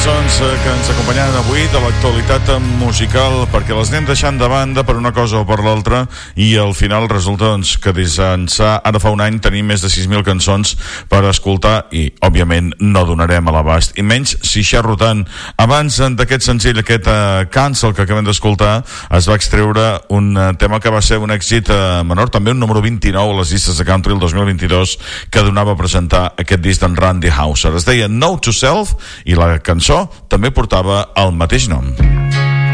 cançons que ens acompanyaran avui de l'actualitat musical, perquè les anem deixant de banda per una cosa o per l'altra, i al final resulta doncs, que des d'ençà ara fa un any tenim més de 6.000 cançons per escoltar i òbviament no donarem a l'abast, i menys si xerro tant. Abans d'aquest senzill, aquest Cancel que acabem d'escoltar, es va extreure un tema que va ser un èxit menor, també un número 29 a les llistes de country el 2022, que donava a presentar aquest disc d'en Randy Houser. Es deia Note to Self i la cançó també portava el mateix nom.